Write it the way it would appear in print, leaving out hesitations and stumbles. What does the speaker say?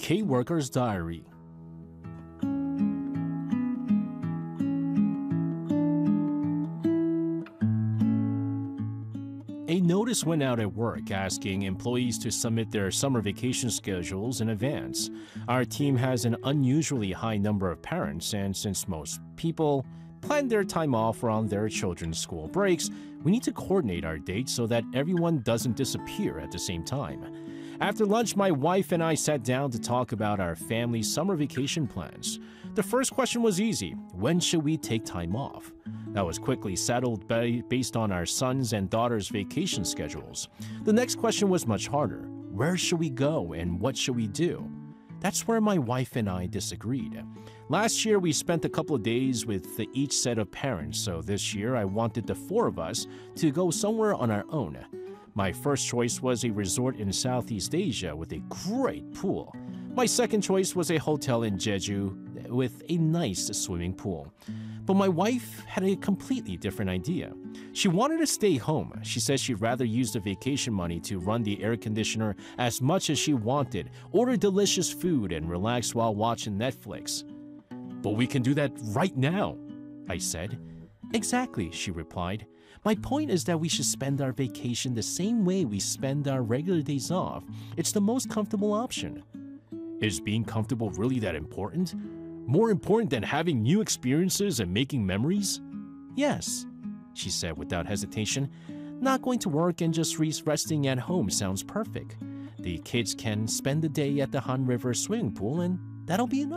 K-Worker's Diary. A notice went out at work asking employees to submit their summer vacation schedules in advance. Our team has an unusually high number of parents, and since most people plan their time off around their children's school breaks, we need to coordinate our dates so that everyone doesn't disappear at the same time. After lunch, my wife and I sat down to talk about our family's summer vacation plans. The first question was easy: when should we take time off? That was quickly settled based on our sons' and daughters' vacation schedules. The next question was much harder: where should we go and what should we do? That's where my wife and I disagreed. Last year, we spent a couple of days with each set of parents, so this year I wanted the four of us to go somewhere on our own. My first choice was a resort in Southeast Asia with a great pool. My second choice was a hotel in Jeju with a nice swimming pool. But my wife had a completely different idea. She wanted to stay home. She said she'd rather use the vacation money to run the air conditioner as much as she wanted, order delicious food, and relax while watching Netflix. But we can do that right now, I said. Exactly, she replied. My point is that we should spend our vacation the same way we spend our regular days off. It's the most comfortable option. Is being comfortable really that important? More important than having new experiences and making memories? Yes, she said without hesitation. Not going to work and just resting at home sounds perfect. The kids can spend the day at the Han River swimming pool and that'll be enough.